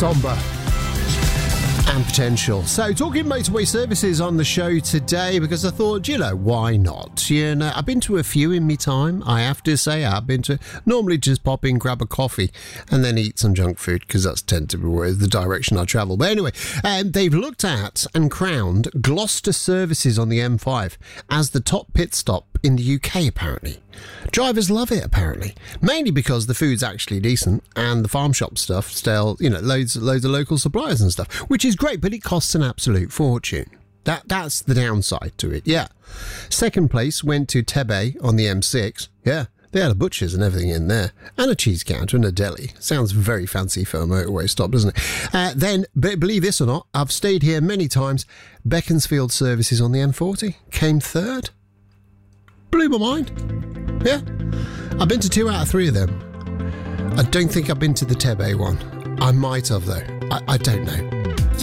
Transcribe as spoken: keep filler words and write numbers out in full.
Somber and Potential. So, talking motorway services on the show today because I thought, you know, why not? You know, I've been to a few in me time. I have to say, I've been to normally just pop in, grab a coffee, and then eat some junk food because that's tend to be the direction I travel. But anyway, um, they've looked at and crowned Gloucester Services on the M five as the top pit stop in the U K, apparently. Drivers love it, apparently. Mainly because the food's actually decent and the farm shop stuff still, you know, loads, loads of local suppliers and stuff, which is great, but it costs an absolute fortune. That That's the downside to it, yeah. Second place went to Tebe on the M six. Yeah, they had a butcher's and everything in there, and a cheese counter and a deli. Sounds very fancy for a motorway stop, doesn't it? Uh, then, b- believe this or not, I've stayed here many times. Beaconsfield Services on the M forty came third. Blew my mind. Yeah. I've been to two out of three of them. I don't think I've been to the Tebe one. I might have, though. I, I don't know.